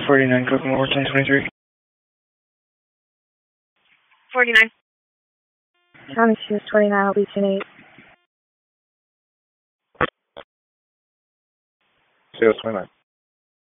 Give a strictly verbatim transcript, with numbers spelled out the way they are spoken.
forty-nine, Cook More, ten twenty-three. forty-nine. County Shoes twenty-nine, I'll be ten eight. Sales twenty-nine.